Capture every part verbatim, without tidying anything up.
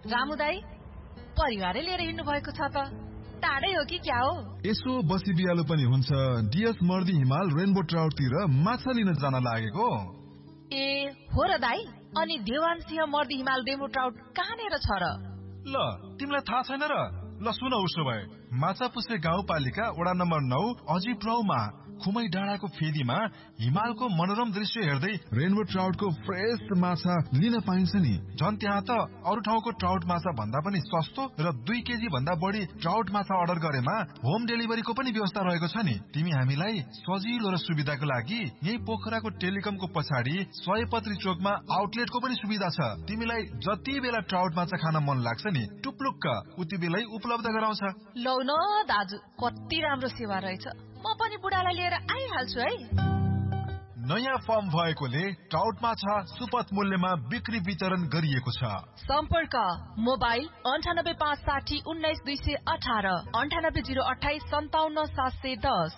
रामु दाई परिवारै लिएर हिँड्नु भएको छ त टाढै हो कि क्या हो? यसो बसी बिहालो पनि हुन्छ। डिएस मर्दी हिमाल रेनबो ट्राउटतिर माछा लिन जान लागेको। ए हो र दाई, अनि देवान सिंह मर्दी हिमाल रेनबो ट्राउट कहाँनेर छ र? ल तिमीलाई थाहा छैन र? ल सुन, उसो भए माछापुछ्रे गाउँपालिका वडा नम्बर नौ अजित राउमा खुमै डाँडाको फेदीमा हिमालको मनोरम दृश्य हेर्दै रेनबो ट्राउटको फ्रेश माछा लिन पाइन्छ नि। झन् त्यहाँ त अरू ठाउँको ट्राउट माछा भन्दा पनि सस्तो र दुई केजी भन्दा बढी ट्राउट माछा अर्डर गरेमा होम डेलिभरीको पनि व्यवस्था रहेको छ नि। तिमी हामीलाई सजिलो र सुविधाको लागि यही पोखराको टेलिकमको पछाडि सयपत्री चोकमा आउटलेटको पनि सुविधा छ। तिमीलाई जति बेला ट्राउट माछा खान मन लाग्छ नि टुप्लुक्क उति बेलै उपलब्ध गराउँछ। लौ न दाजु, कति राम्रो सेवा रहेछ। म पनि बुढालाई लिएर आइहाल्छु है। नयाँ फर्म भएकोले ट्राउट माछा सुपथ मूल्यमा बिक्री वितरण गरिएको छ। सम्पर्क मोबाइल अन्ठानब्बे पाँच साठी उन्नाइस दुई सय अठार अन्ठानब्बे जिरो अठाइस सन्ताउन्न सात सय दस।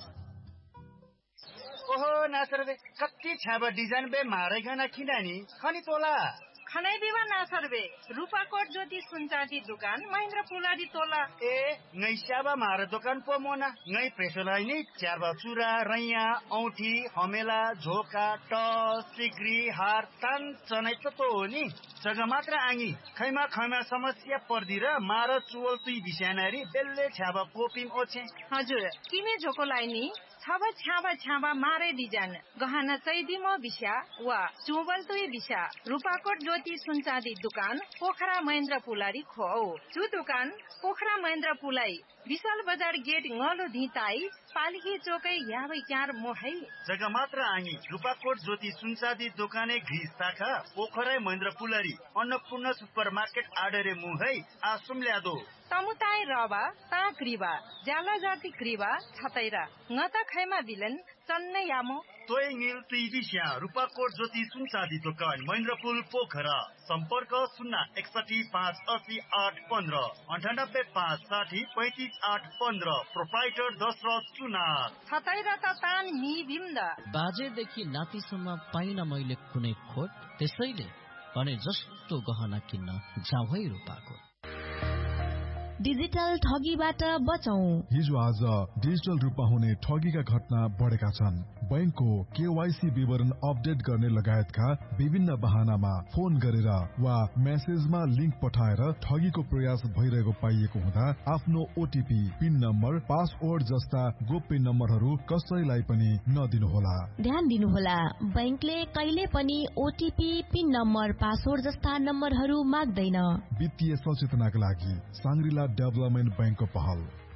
ओहो नासर बे कति छाबा डिजाइन बे मारे खाना खिनानी खनी तोला खनै बिवा नासर बे रूपाकोट ज्योति सुनचाँदी दुकान महेन्द्र पुलाडी तोला। ए ngै स्याबा मारे दोकान पो मोना ngै प्रेसोलाई नि च्यारबा चुरा रैया औठी हमेला झोका टस सिग्री हार तान चनै त तो हो नि जग्गा मात्र आङी खैमा खैमा समस्या पर्दी र मार चुवल तुई बिस्यानारी बेल्ले छ्याबा कोपिम ओछे। हजुर किमे झोकोलाई नि छाबा छ्याबा छ्याबा मारे डिजाइन गहना चैदिमो बिस्या वा चुवल तुई बिस्या रूपाकोट ज्योति सुनचाँदी दुकान पोखरा महेन्द्र पुलारी खो चु दुकान पोखरा महेन्द्र पुलाई विशाल बजार गेट ngलो धिताई पालिकी चोकै याबै चार मोहै जग्गा मात्र आङी रूपाकोट ज्योति सुनचाँदी दोकाने घिस शाखा पोखरा महेन्द्र पुलारी अन्नपूर्ण सुपर मार्केट आडरे मुहै आसुम ल्यादो तमुताई रबा ता क्रिबा जाला जाति क्रिबा छतैरा ngता खैमा बिलन चन्नै यामो तोय मिल तुई बिस्या रूपाकोट ज्योति सुनचाँदी दोकान महेन्द्रपुल पोखरा सम्पर्क शून्य एकसठी पाँच असी आठ पन्ध्र अन्ठानब्बे पाँच साठी पैंतिस आठ पन्ध्र प्रोप्राइटर दशरथ सुनार छतैरा त तान नि बिम्दा बाजेदेखि नातिसम्म पाइन मैले कुनै खोट त्यसैले भने जस्तो गहना किन्न जाऊ है रूपाकोट। डिजिटल ठगीबाट बचौं। हिजो आज डिजिटल रूपमा हुने ठगीका घटना बढेका छन्। बैंकको केवाईसी विवरण अपडेट गर्ने लगायतका विभिन्न बहानामा फोन गरेर वा मेसेजमा लिंक पठाएर ठगीको प्रयास भइरहेको पाइएको हुँदा आफ्नो ओटीपी पिन नम्बर पासवर्ड जस्ता गोप्य नम्बरहरू कसैलाई पनि नदिनुहोला। ध्यान दिनुहोला, बैंकले कहिले पनि ओटीपी पिन नम्बर पासवर्ड जस्ता नम्बरहरू माग्दैन। वित्तीय सचेतनाका लागि सांग्रिला डेभलपमेन्ट बैंकको पहल।